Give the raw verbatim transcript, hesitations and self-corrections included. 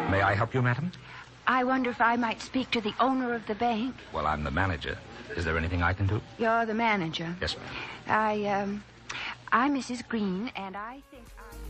May I help you, madam? I wonder if I might speak to the owner of the bank. Well, I'm the manager. Is there anything I can do? You're the manager. Yes, ma'am. I, um, I'm Missus Green, and I think I...